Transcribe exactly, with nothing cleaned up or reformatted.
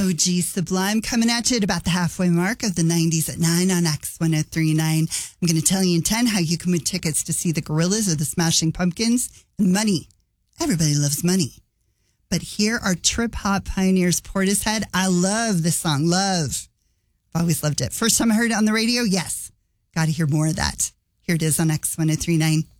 O G Sublime coming at you at about the halfway mark of the nineties at nine on X ten thirty-nine. I'm going to tell you in ten how you can win tickets to see the Gorillaz or the Smashing Pumpkins and money. Everybody loves money. But here are Trip Hop Pioneers Portishead. I love this song. Love. I've always loved it. First time I heard it on the radio? Yes. Got to hear more of that. Here it is on X ten thirty-nine.